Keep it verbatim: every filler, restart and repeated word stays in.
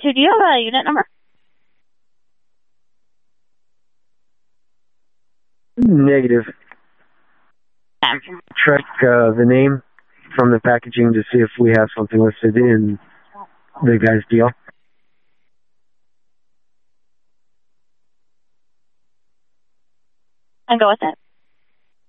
two. Do you have a unit number? Negative. Um, Check uh, the name from the packaging to see if we have something listed in the guy's deal. and go with it.